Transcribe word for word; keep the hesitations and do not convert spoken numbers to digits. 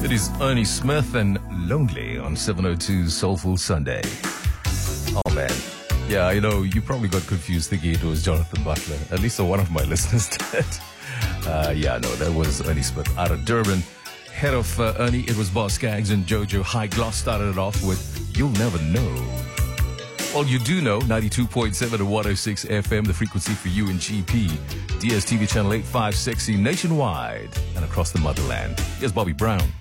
It is Ernie Smith and Lonely on seven oh two Soulful Sunday. Oh, man. Yeah, you know, you probably got confused thinking it was Jonathan Butler. At least one of my listeners did. Uh, yeah, no, that was Ernie Smith out of Durban. Head of uh, Ernie, it was Boss Skaggs and Jojo. High Gloss started it off with You'll Never Know. Well, you do know, ninety-two point seven to one oh six F M, the frequency for you in G P. D S T V channel eight five sexy nationwide and across the motherland. Here's Bobby Brown.